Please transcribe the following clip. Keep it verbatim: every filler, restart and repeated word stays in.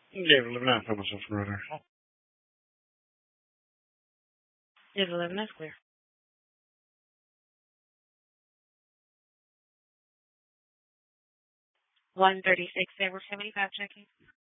Yeah, eleven nine, put myself right there. It's eleven, that's clear. one thirty-six, Edward seventy-five checking.